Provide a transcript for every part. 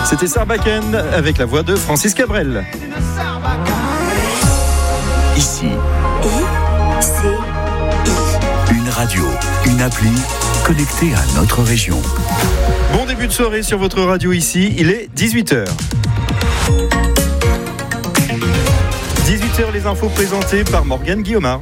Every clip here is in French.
C'était Sarbacane avec la voix de Francis Cabrel. Ici. I-C-I. Une radio, une appli connectée à notre région. Bon début de soirée sur votre radio ici, il est 18h. 18h, les infos présentées par Morgane Guillaumard.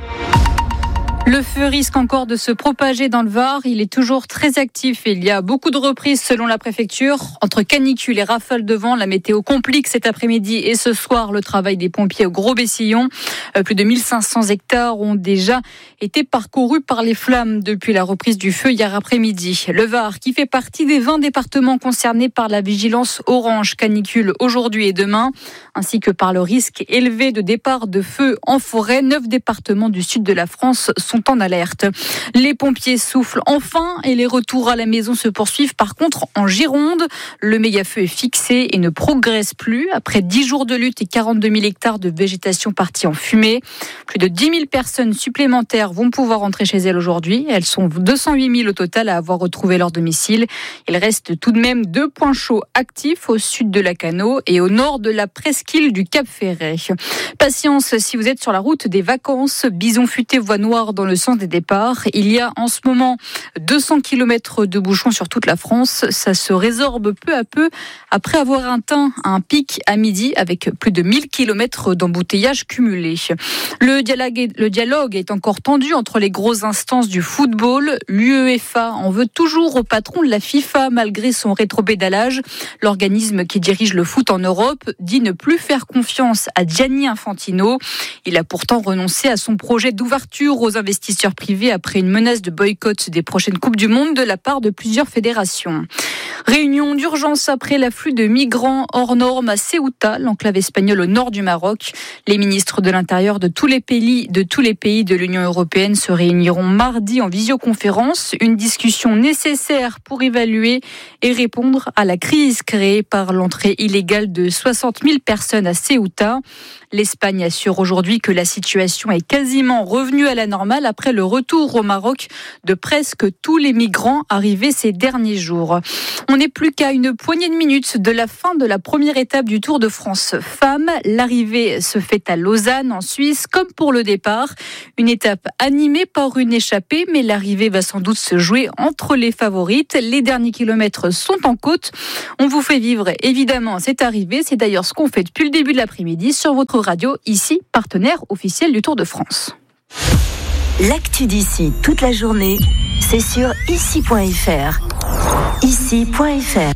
Le feu risque encore de se propager dans le Var. Il est toujours très actif et il y a beaucoup de reprises selon la préfecture. Entre canicule et rafales de vent, la météo complique cet après-midi et ce soir le travail des pompiers au Gros-Bessillon. Plus de 1500 hectares ont déjà été parcourus par les flammes depuis la reprise du feu hier après-midi. Le Var, qui fait partie des 20 départements concernés par la vigilance orange canicule aujourd'hui et demain, ainsi que par le risque élevé de départ de feu en forêt. 9 départements du sud de la France sont en alerte. Les pompiers soufflent enfin et les retours à la maison se poursuivent. Par contre, en Gironde, le méga-feu est fixé et ne progresse plus. Après 10 jours de lutte et 42 000 hectares de végétation partis en fumée, plus de 10 000 personnes supplémentaires vont pouvoir rentrer chez elles aujourd'hui. Elles sont 208 000 au total à avoir retrouvé leur domicile. Il reste tout de même 2 points chauds actifs au sud de Lacanau et au nord de la presqu'île du Cap-Ferret. Patience si vous êtes sur la route des vacances. Bison futé, voie noire dans le sens des départs. Il y a en ce moment 200 km de bouchons sur toute la France. Ça se résorbe peu à peu après avoir atteint un pic à midi avec plus de 1000 km d'embouteillages cumulés. Le dialogue est encore tendu entre les grosses instances du football. L'UEFA en veut toujours au patron de la FIFA malgré son rétropédalage. L'organisme qui dirige le foot en Europe dit ne plus faire confiance à Gianni Infantino. Il a pourtant renoncé à son projet d'ouverture aux investisseurs privés après une menace de boycott des prochaines Coupes du Monde de la part de plusieurs fédérations. Réunion d'urgence après l'afflux de migrants hors normes à Ceuta, l'enclave espagnole au nord du Maroc. Les ministres de l'Intérieur de tous les pays de l'Union européenne se réuniront mardi en visioconférence. Une discussion nécessaire pour évaluer et répondre à la crise créée par l'entrée illégale de 60 000 personnes à Ceuta. L'Espagne assure aujourd'hui que la situation est quasiment revenue à la normale après le retour au Maroc de presque tous les migrants arrivés ces derniers jours. On n'est plus qu'à une poignée de minutes de la fin de la première étape du Tour de France Femmes. L'arrivée se fait à Lausanne, en Suisse, comme pour le départ. Une étape animée par une échappée, mais l'arrivée va sans doute se jouer entre les favorites. Les derniers kilomètres sont en côte. On vous fait vivre évidemment cette arrivée. C'est d'ailleurs ce qu'on fait depuis le début de l'après-midi sur votre radio, ici, partenaire officiel du Tour de France. L'actu d'ici toute la journée, c'est sur ici.fr. Ici.fr.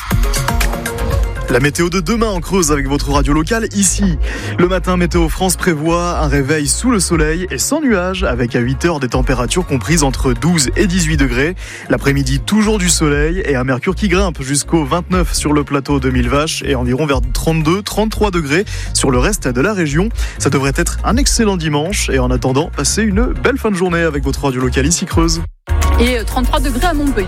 La météo de demain en Creuse avec votre radio locale ici. Le matin, Météo France prévoit un réveil sous le soleil et sans nuages avec à 8 heures des températures comprises entre 12 et 18 degrés. L'après-midi, toujours du soleil et un mercure qui grimpe jusqu'au 29 sur le plateau de Millevaches et environ vers 32-33 degrés sur le reste de la région. Ça devrait être un excellent dimanche et en attendant, passez une belle fin de journée avec votre radio locale ici Creuse. Et 33 degrés à Montpellier.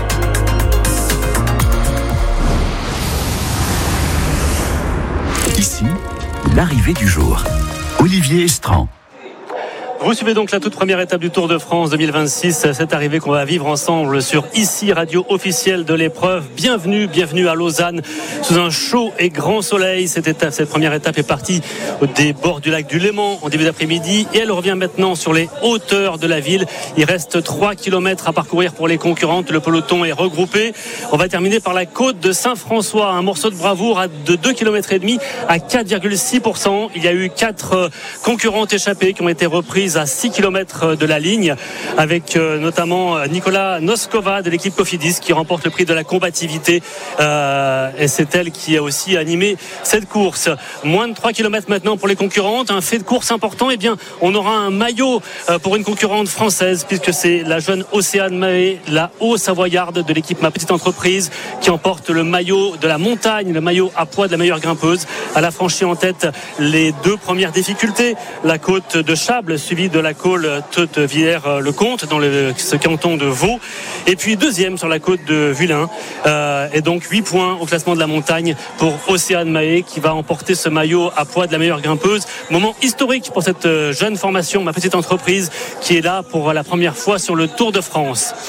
Ici, l'arrivée du jour. Olivier Estran. Vous suivez donc la toute première étape du Tour de France 2026, cette arrivée qu'on va vivre ensemble sur ici, radio officielle de l'épreuve. Bienvenue à Lausanne, sous un chaud et grand soleil. Cette première étape est partie des bords du lac du Léman en début d'après-midi et elle revient maintenant sur les hauteurs de la ville. Il reste 3 km à parcourir pour les concurrentes. Le peloton est regroupé. On va terminer par la côte de Saint-François, un morceau de bravoure de 2,5 km à 4,6%. Il y a eu 4 concurrentes échappées qui ont été reprises à 6 km de la ligne, avec notamment Nicolas Noskova de l'équipe Cofidis qui remporte le prix de la combativité et c'est elle qui a aussi animé cette course. Moins de 3 km maintenant pour les concurrentes, un fait de course important. Eh bien, on aura un maillot pour une concurrente française puisque c'est la jeune Océane Mahé, la Haut-Savoyarde de l'équipe Ma Petite Entreprise qui emporte le maillot de la montagne, le maillot à poids de la meilleure grimpeuse. Elle a franchi en tête les 2 premières difficultés, la côte de Chable suivie de la côte de Villers-le-Comte dans ce canton de Vaud, et puis deuxième sur la côte de Vullin, et donc 8 points au classement de la montagne pour Océane Mahé qui va emporter ce maillot à poids de la meilleure grimpeuse. Moment historique pour cette jeune formation Ma Petite Entreprise qui est là pour la première fois sur le Tour de France.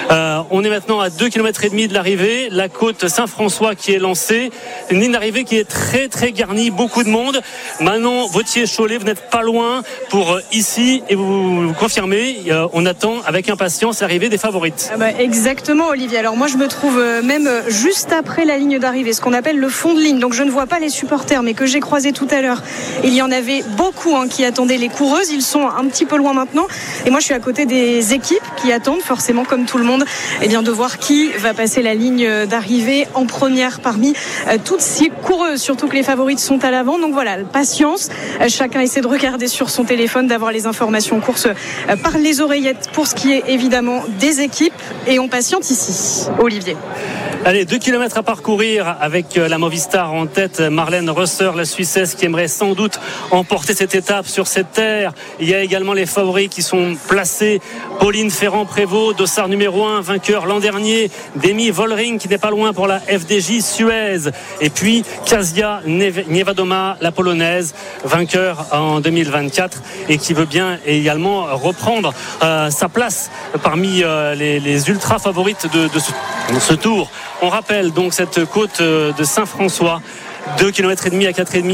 On est maintenant à 2,5 km de l'arrivée. La côte Saint-François qui est lancée. Une ligne d'arrivée qui est très très garnie, beaucoup de monde. Manon Vautier-Cholet, vous n'êtes pas loin pour ici et vous confirmez, on attend avec impatience l'arrivée des favorites. Exactement Olivier. Alors moi je me trouve même juste après la ligne d'arrivée, ce qu'on appelle le fond de ligne. Donc je ne vois pas les supporters, mais que j'ai croisé tout à l'heure. Il y en avait beaucoup qui attendaient les coureuses. Ils sont un petit peu loin maintenant. Et moi je suis à côté des équipes qui attendent forcément comme tout le monde de voir qui va passer la ligne d'arrivée en première parmi toutes ces coureuses, surtout que les favorites sont à l'avant. Donc voilà, patience, chacun essaie de regarder sur son téléphone, d'avoir les informations courses par les oreillettes pour ce qui est évidemment des équipes, et on patiente ici. Olivier. Allez, 2 km à parcourir avec la Movistar en tête. Marlène Rösser, la Suissesse, qui aimerait sans doute emporter cette étape sur cette terre. Il y a également les favoris qui sont placés. Pauline Ferrand-Prévot, dossard numéro 1, vainqueur l'an dernier. Demi Vollering qui n'est pas loin pour la FDJ Suez. Et puis Kasia Niewiadoma, la polonaise, vainqueur en 2024 et qui veut bien également reprendre sa place parmi les ultra favorites de ce tour. On rappelle donc cette côte de Saint-François. 2,5 km à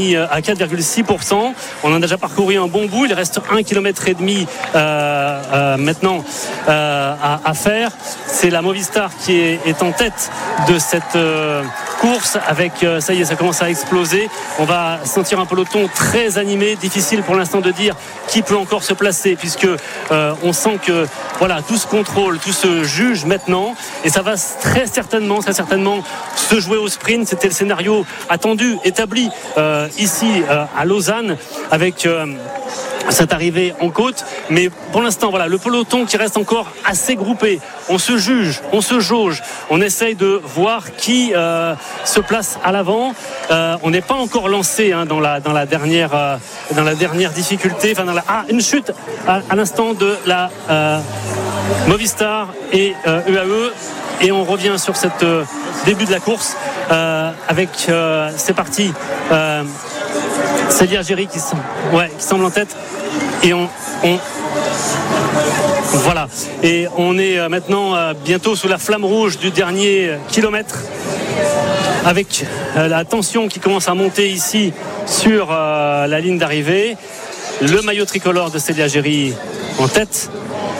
4,6%. On en a déjà parcouru un bon bout. Il reste 1,5 km maintenant à faire. C'est la Movistar qui est en tête de cette course avec, ça y est, ça commence à exploser. On va sentir un peloton très animé. Difficile pour l'instant de dire qui peut encore se placer, puisque on sent que voilà, tout se contrôle, tout se juge maintenant, et ça va très certainement se jouer au sprint. C'était le scénario attendu, établi ici à Lausanne avec cette arrivée en côte, mais pour l'instant voilà, le peloton qui reste encore assez groupé. On se juge, on se jauge, on essaye de voir qui se place à l'avant. On n'est pas encore lancé dans la dernière difficulté, une chute à l'instant de la Movistar et UAE, et on revient sur cette début de la course avec c'est parti, Célia Géry qui semble en tête, et voilà, et on est maintenant bientôt sous la flamme rouge du dernier kilomètre, avec la tension qui commence à monter ici sur la ligne d'arrivée. Le maillot tricolore de Célia Géry en tête.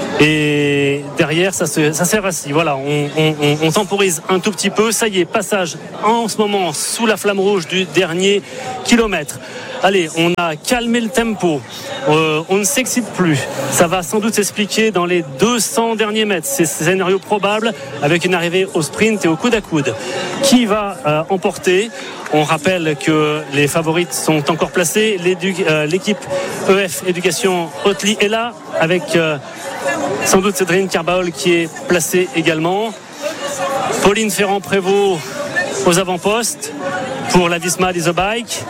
Et derrière, ça s'est rassis. Voilà, on temporise un tout petit peu. Ça y est, passage en ce moment sous la flamme rouge du dernier kilomètre. Allez, on a calmé le tempo. On ne s'excite plus. Ça va sans doute s'expliquer dans les 200 derniers mètres. C'est scénario probable avec une arrivée au sprint et au coude à coude. Qui va emporter ? On rappelle que les favorites sont encore placées. L'équipe EF Éducation Hautely est là avec sans doute Cédrine Carbaol qui est placée également. Pauline Ferrand-Prévot aux avant-postes pour la Visma Isobike.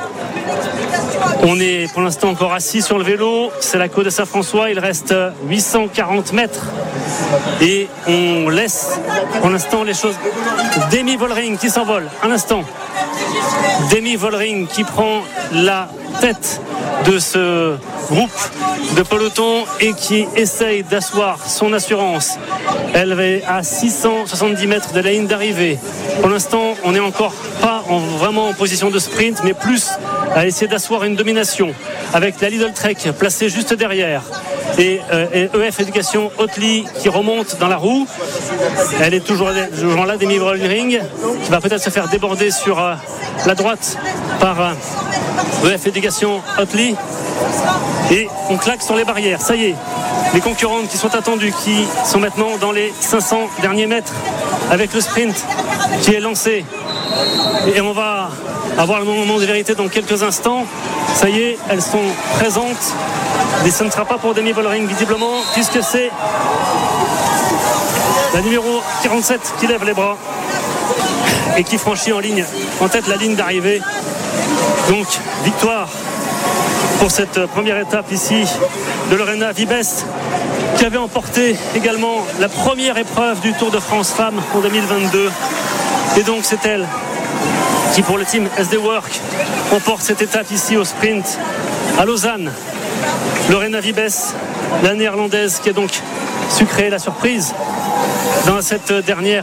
On est pour l'instant encore assis sur le vélo. C'est la côte de Saint-François. Il reste 840 mètres. Et on laisse pour l'instant les choses. Demi Vollering qui s'envole. Un instant. Demi Vollering qui prend la tête de ce groupe de peloton et qui essaye d'asseoir son assurance. Elle est à 670 mètres de la ligne d'arrivée. Pour l'instant, on n'est encore pas vraiment en position de sprint, mais plus à essayer d'asseoir une domination avec la Lidl Trek placée juste derrière. Et EF Éducation Hautely qui remonte dans la roue. Elle est toujours là, Demi Vollering, qui va peut-être se faire déborder sur la droite par EF Éducation Hautely. Et on claque sur les barrières. Ça y est, les concurrentes qui sont attendues, qui sont maintenant dans les 500 derniers mètres avec le sprint qui est lancé. Et on va avoir le moment de vérité dans quelques instants. Ça y est, elles sont présentes. Et ce ne sera pas pour Demi Vollering visiblement, puisque c'est la numéro 47 qui lève les bras et qui franchit en tête la ligne d'arrivée. Donc victoire pour cette première étape ici de Lorena Vibes, qui avait emporté également la première épreuve du Tour de France Femmes en 2022. Et donc c'est elle qui, pour le team SD Work, emporte cette étape ici au sprint à Lausanne. Lorena Vibes, la néerlandaise, qui a donc su créer la surprise dans cette dernière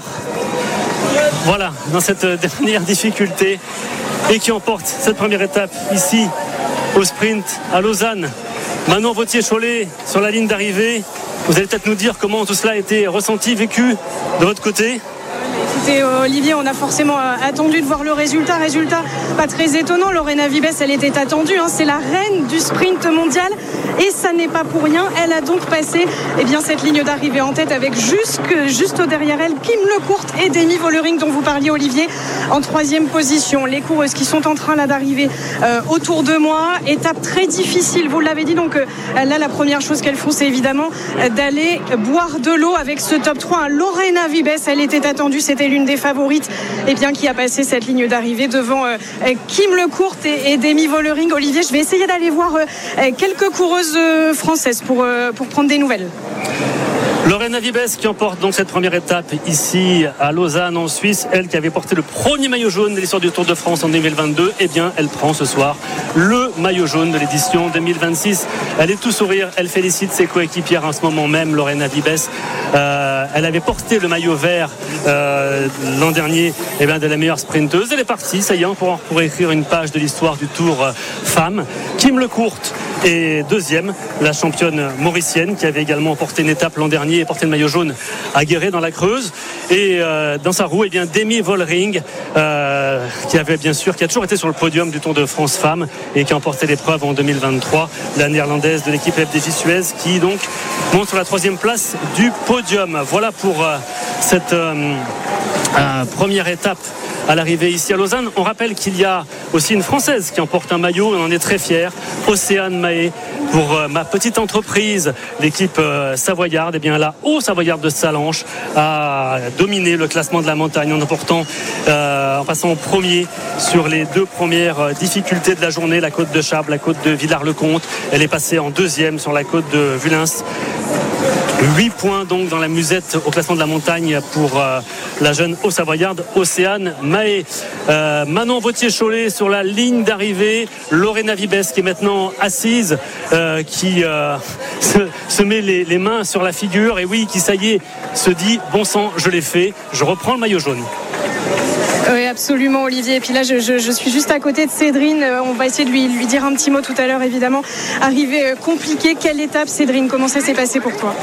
difficulté et qui emporte cette première étape ici au sprint à Lausanne. Manon Vauthier-Cholet sur la ligne d'arrivée. Vous allez peut-être nous dire comment tout cela a été ressenti, vécu de votre côté. Écoutez, Olivier, on a forcément attendu de voir le résultat. Résultat pas très étonnant. Lorena Vibes, elle était attendue. C'est la reine du sprint mondial. Et ça n'est pas pour rien. Elle a donc passé cette ligne d'arrivée en tête avec juste derrière elle Kim Lecourt et Demi Vollering dont vous parliez, Olivier, en 3e position. Les coureuses qui sont en train d'arriver autour de moi. Étape très difficile, vous l'avez dit. Donc là, la première chose qu'elles font, c'est évidemment d'aller boire de l'eau avec ce top 3. Lorena Vibes, elle était attendue. C'était l'une des favorites qui a passé cette ligne d'arrivée devant Kim Lecourt et Demi Vollering. Olivier, je vais essayer d'aller voir quelques coureuses françaises pour prendre des nouvelles. Lorena Vibes qui emporte donc cette première étape ici à Lausanne en Suisse. Elle qui avait porté le premier maillot jaune de l'histoire du Tour de France en 2022, elle prend ce soir le maillot jaune de l'édition 2026. Elle est tout sourire, elle félicite ses coéquipières en ce moment même. Lorena Vibes, elle avait porté le maillot vert l'an dernier de la meilleure sprinteuse. Elle est partie, ça y est, pour écrire une page de l'histoire du Tour femme. Kim Lecourt est deuxième, la championne mauricienne qui avait également porté une étape l'an dernier et porté le maillot jaune à Guéret dans la Creuse. Et dans sa roue, Demi Vollering qui a toujours été sur le podium du Tour de France femmes et qui a emporté l'épreuve en 2023, la néerlandaise de l'équipe FDJ Suez qui donc monte sur la 3e place du podium. Voilà pour cette première étape à l'arrivée ici à Lausanne. On rappelle qu'il y a aussi une Française qui emporte un maillot, on en est très fiers, Océane Mahé, pour ma petite entreprise, l'équipe savoyarde. La Haut-Savoyarde de Sallanches a dominé le classement de la montagne en passant en premier sur les 2 premières difficultés de la journée, la côte de Chables, la côte de Villars-le-Comte. Elle est passée en 2e sur la côte de Vulins. 8 points donc dans la musette au classement de la montagne pour la jeune Haut-Savoyarde Océane Mahé. Manon Vauthier-Cholet sur la ligne d'arrivée. Lorena Vibes qui est maintenant assise, qui se met les mains sur la figure et qui ça y est se dit bon sang, je l'ai fait, je reprends le maillot jaune. Oui, absolument, Olivier. Et puis là, je suis juste à côté de Cédrine. On va essayer de lui dire un petit mot tout à l'heure, évidemment. Arrivée compliquée. Quelle étape, Cédrine? Comment ça s'est passé pour toi?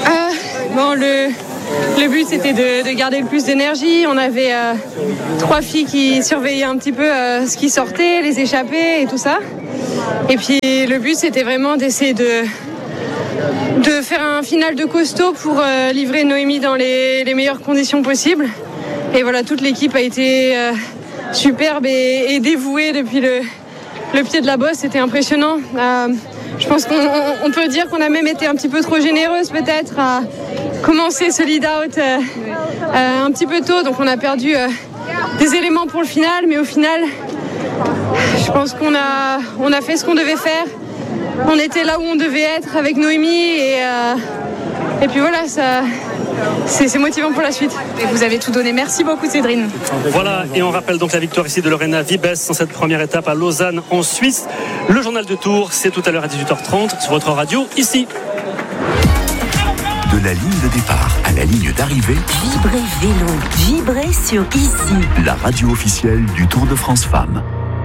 Le but, c'était de garder le plus d'énergie. On avait 3 filles qui surveillaient un petit peu ce qui sortait, les échappées et tout ça. Et puis, le but, c'était vraiment d'essayer de faire un final de costaud pour livrer Noémie dans les meilleures conditions possibles. Et voilà, toute l'équipe a été superbe et dévouée depuis le pied de la bosse. C'était impressionnant. Je pense qu'on peut dire qu'on a même été un petit peu trop généreuse peut-être à commencer ce lead-out un petit peu tôt. Donc on a perdu des éléments pour le final. Mais au final, je pense qu'on a fait ce qu'on devait faire. On était là où on devait être avec Noémie. Et puis voilà, c'est motivant pour la suite. Et vous avez tout donné. Merci beaucoup, Cédrine. Voilà, et on rappelle donc la victoire ici de Lorena Vibes dans cette première étape à Lausanne en Suisse. Le journal de Tours, c'est tout à l'heure à 18h30 sur votre radio ici. De la ligne de départ à la ligne d'arrivée, Vibrez vélo, vibrez sur Ici. La radio officielle du Tour de France Femmes.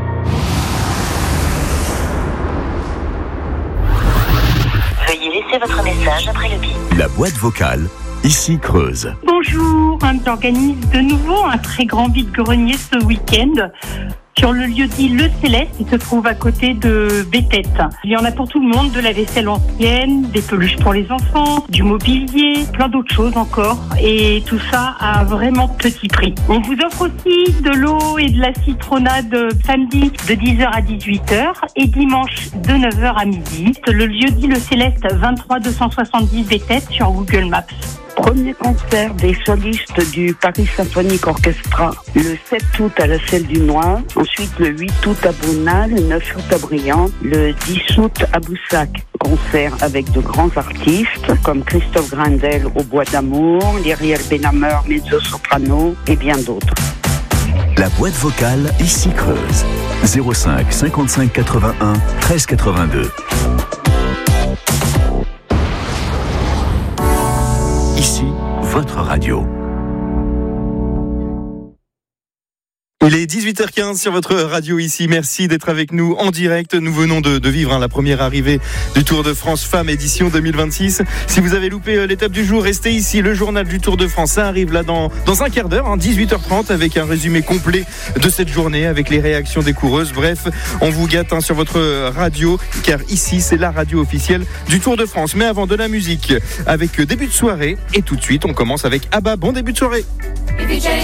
Veuillez laisser votre message après le bip. La boîte vocale, ici Creuse. Bonjour, j'organise de nouveau un très grand vide-grenier ce week-end sur le lieu-dit Le Céleste, qui se trouve à côté de Bétette. Il y en a pour tout le monde, de la vaisselle ancienne, des peluches pour les enfants, du mobilier, plein d'autres choses encore. Et tout ça à un vraiment petit prix. On vous offre aussi de l'eau et de la citronnade samedi de 10h à 18h et dimanche de 9h à midi. Le lieu-dit Le Céleste, 23 270 Bétette sur Google Maps. Premier concert des solistes du Paris Symphonique Orchestra le 7 août à la Selle du Noir, ensuite le 8 août à Brunal, le 9 août à Briand, le 10 août à Boussac. Concert avec de grands artistes comme Christophe Grindel au Bois d'Amour, Lyriel Benhammer, mezzo-soprano et bien d'autres. La boîte vocale, ici Creuse. 05 55 81 13 82. Ici, votre radio. Il est 18h15 sur votre radio ici. Merci d'être avec nous en direct. Nous venons de vivre la première arrivée du Tour de France Femmes édition 2026. Si vous avez loupé l'étape du jour, restez ici. Le journal du Tour de France, ça arrive là dans un quart d'heure, 18h30, avec un résumé complet de cette journée, avec les réactions des coureuses. Bref, on vous gâte sur votre radio, car ici, c'est la radio officielle du Tour de France. Mais avant, de la musique avec début de soirée. Et tout de suite, on commence avec ABBA. Bon début de soirée.